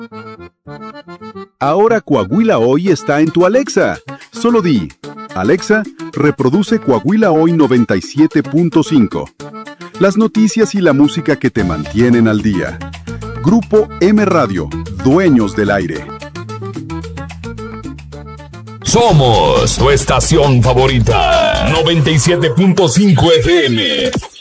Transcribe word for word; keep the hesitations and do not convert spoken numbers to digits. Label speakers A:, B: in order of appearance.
A: Ahora Coahuila Hoy está en tu Alexa. Solo di, Alexa, reproduce Coahuila Hoy noventa y siete punto cinco. Las noticias y la música que te mantienen al día. Grupo M Radio, dueños del aire.
B: Somos tu estación favorita, noventa y siete punto cinco F M.